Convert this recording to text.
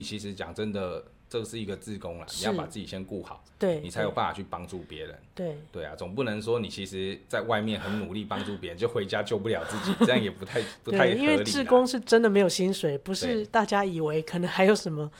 其实讲真的，这是一个志工啦，你要把自己先顾好， 对， 你才有办法去帮助别人。 对啊，总不能说你其实在外面很努力帮助别人，就回家救不了自己，这样也不太合理啦。 因为志工是真的没有薪水，不是大家以为可能还有什么